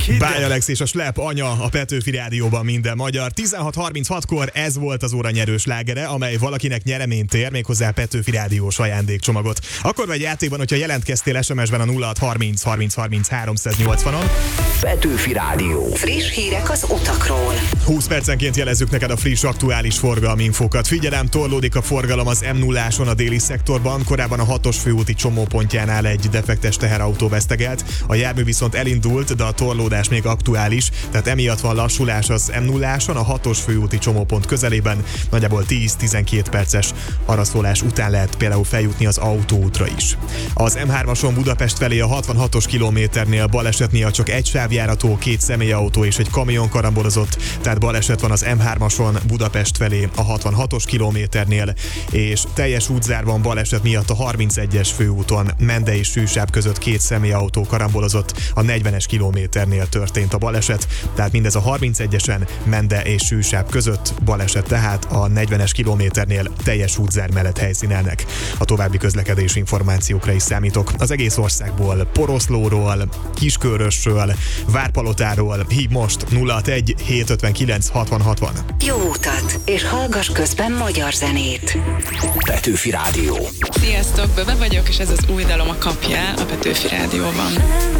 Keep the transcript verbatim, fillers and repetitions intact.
Báj Alex és a Slep anya a Petőfi Rádióban minden magyar. tizenhat harminchatkor ez volt az óra nyerős slágere, amely valakinek nyereményt ér, méghozzá Petőfi Rádiós ajándékcsomagot. Akkor vagy játékban, hogyha jelentkeztél es em es-ben a nulla hat harminc harminc harminc háromszáznyolcvanon. Petőfi Rádió. Friss hírek az utakról. húsz percenként jelezzük neked a friss, aktuális forgalmi infókat. Figyelem, torlódik a forgalom az em nulláson a déli szektorban. Korábban a hatos főúti csomópontjánál egy defektes teherautó vesztegelt. A jármű viszont elindult, de a torlódás még aktuális, tehát emiatt van lassulás az em nulláson, a hatos főúti csomópont közelében. Nagyjából tíz-tizenkét perces araszolás után lehet például feljutni az autóútra is. Az em hármason Budapest felé a hatvanhatos kilométernél baleset miatt csak egy sávjárató, két személyautó és egy kamion karambolozott, tehát baleset van az em hármason Budapest felé a hatvanhatos kilométernél, és teljes útzárban baleset miatt a harmincegyes főúton Mende és Sűsáb között két személyautó karambolozott, a negyvenes kilométernél történt a baleset, tehát mindez a harmincegyesen Mende és Sűsáb között baleset, tehát a negyvenes kilométernél teljes útzár mellett helyszínelnek. A további közlekedési információkra is számítok. Az egész országból, Poroszlóról, Kiskörösről, Várpalotáról hív most nulla hatvanegy hétszázötvenkilenc hatvan hatvan. Jó utat, és hallgass közben magyar zenét. Petőfi Rádió. Sziasztok, Böbe vagyok, és ez az új dalom a Kapjál a Petőfi Rádióban.